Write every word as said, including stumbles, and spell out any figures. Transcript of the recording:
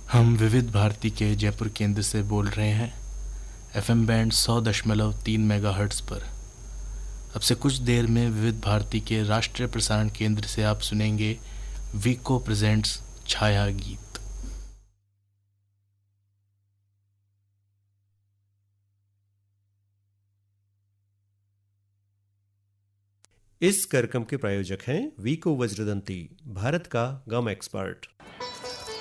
हम विविध भारती के जयपुर केंद्र से बोल रहे हैं, एफएम बैंड सौ दशमलव तीन मेगाहर्ट्ज़ पर। अब से कुछ देर में विविध भारती के राष्ट्रीय प्रसारण केंद्र से आप सुनेंगे वीको प्रेजेंट्स छाया गीत। इस कार्यक्रम के प्रायोजक हैं वीको वज्रदंती, भारत का गम एक्सपर्ट।